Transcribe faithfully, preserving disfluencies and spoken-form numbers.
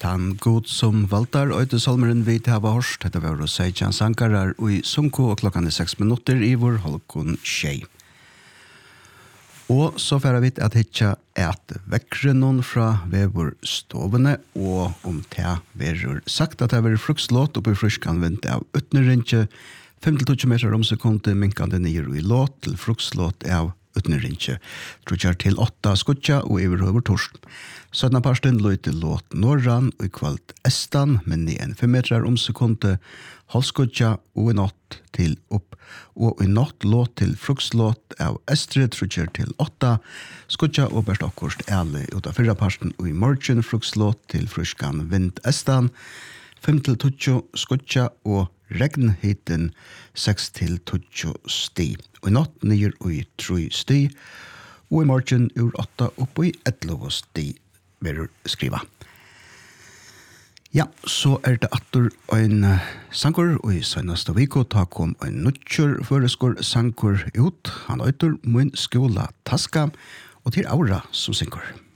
Han god som valtar øyde salmeren vi til hava hørst. Dette var å si Jan Sankarar og i Sunko og klokken er seks minutter i vår halvkon tjei. Og så færa vi at hitja et vekkre noen fra vevor stovene og om det verur sagt at det var frukslåt oppi fruskan vente av utnerrinje fem til tjue meter om sekundet minkande nyer i låt til frukslåt av utnerrinje. Trutjar til åtta skutja og iverhøver torsk. Sødna parsten løyte låt norran og i kvalt estan, men i en fem meter om sekundet halvskutja og i natt til opp, og i natt låt til frukslåt av estre trutjar til åtta skutja og berst akkurst æle ut av fyrra parsten og i morgen frukslåt til fruskan vind estan, fem til tjue skutja og regnhiten seks til tjue sti. Og i natt nyer og i tre sti, og i morgen ur åtta opp og i elleve sti verur skriva. Ja, så er det atter en sankur, og i søgnaste viko ta kom en nuttjur føreskår sankur ut. Han øyter mun skola taska, og til Aura som synkur.